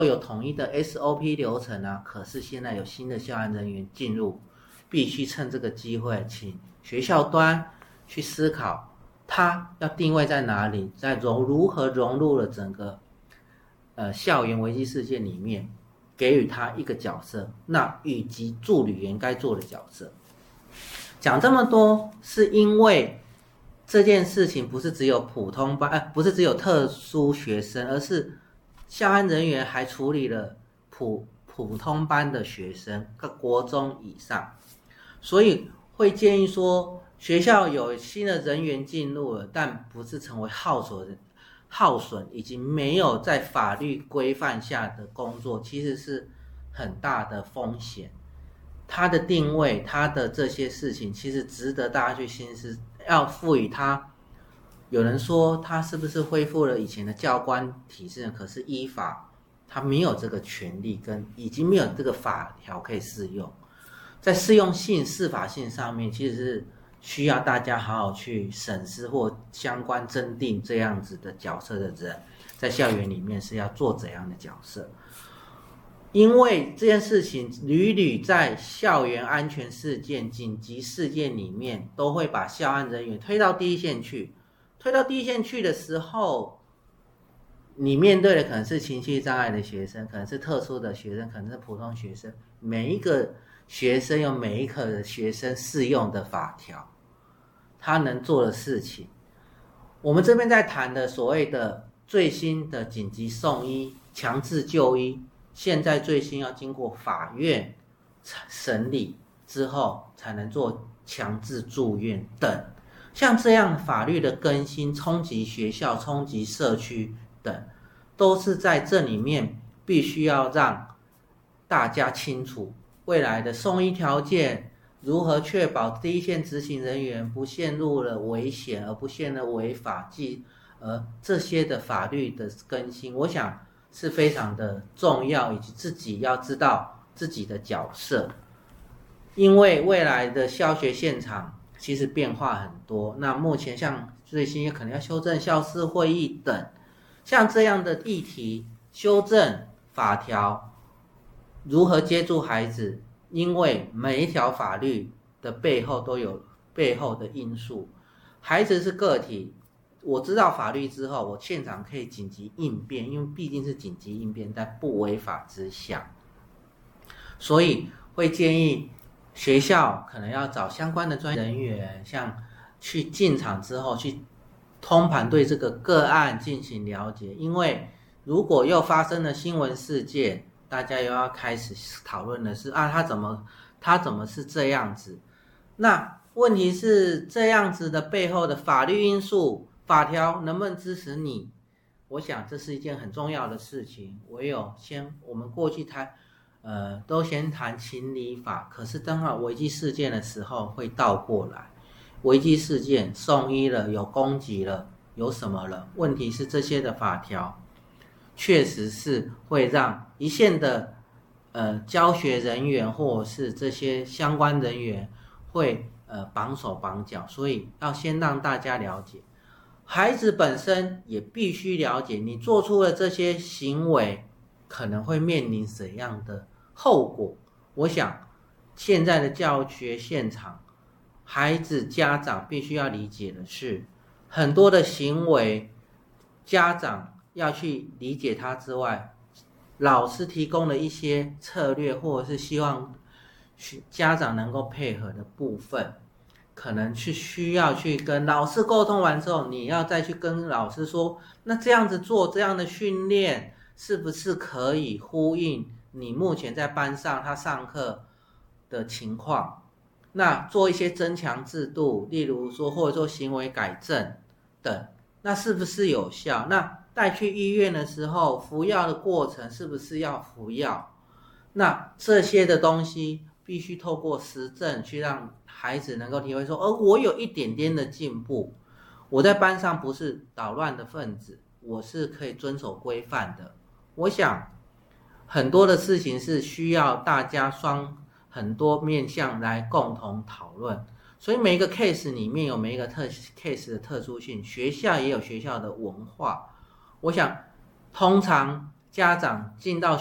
有统一的 SOP 流程啊，可是现在有新的校安人员进入，必须趁这个机会，请学校端去思考，他要定位在哪里，在如何融入了整个校园危机事件里面，给予他一个角色，那以及助理员该做的角色。讲这么多，是因为这件事情不是只有普通班，不是只有特殊学生，而是校安人员还处理了普通班的学生，国中以上，所以会建议说，学校有新的人员进入了，但不是成为耗损以及没有在法律规范下的工作，其实是很大的风险。它的定位，它的这些事情，其实值得大家去深思，要赋予它。有人说他是不是恢复了以前的教官体制？可是依法他没有这个权利，跟已经没有这个法条可以适用。在适用性、适法性上面，其实是需要大家好好去审视或相关增订这样子的角色的人，在校园里面是要做怎样的角色。因为这件事情屡屡在校园安全事件、紧急事件里面，都会把校安人员推到第一线去。推到第一线去的时候，你面对的可能是情绪障碍的学生，可能是特殊的学生，可能是普通学生。每一个学生有每一个学生适用的法条，他能做的事情。我们这边在谈的所谓的最新的紧急送医、强制就医，现在最新要经过法院审理之后，才能做强制住院等。像这样法律的更新，冲击学校、冲击社区等，都是在这里面必须要让大家清楚未来的送医条件，如何确保第一线执行人员不陷入了危险，而不陷入违法，这些的法律的更新，我想是非常的重要，以及自己要知道自己的角色，因为未来的教学现场其实变化很多。那目前像最新也可能要修正校事会议等，像这样的议题，修正法条，如何接住孩子，因为每一条法律的背后都有背后的因素。孩子是个体，我知道法律之后，我现场可以紧急应变，因为毕竟是紧急应变，在不违法之下，所以会建议学校可能要找相关的专业人员，像去进场之后去通盘对这个个案进行了解，因为如果又发生了新闻事件，大家又要开始讨论的是他怎么是这样子？那问题是这样子的背后的法律因素、法条能不能支持你？我想这是一件很重要的事情。我们过去都先谈情理法，可是当好危机事件的时候会倒过来。危机事件送医了，有攻击了，有什么了？问题是这些的法条确实是会让一线的教学人员或者是这些相关人员会绑手绑脚，所以要先让大家了解。孩子本身也必须了解，你做出了这些行为可能会面临怎样的后果。我想现在的教学现场，孩子家长必须要理解的是，很多的行为家长要去理解它之外，老师提供了一些策略，或者是希望家长能够配合的部分，可能需要去跟老师沟通完之后，你要再去跟老师说，那这样子做这样的训练是不是可以呼应你目前在班上他上课的情况？那做一些增强制度，例如说或者说行为改正等，那是不是有效？那带去医院的时候，服药的过程是不是要服药？那这些的东西必须透过实证去让孩子能够体会说，我有一点点的进步，我在班上不是捣乱的分子，我是可以遵守规范的。我想很多的事情是需要大家很多面向来共同讨论，所以每一个 case 里面有每一个case 的特殊性，学校也有学校的文化。我想通常家长进到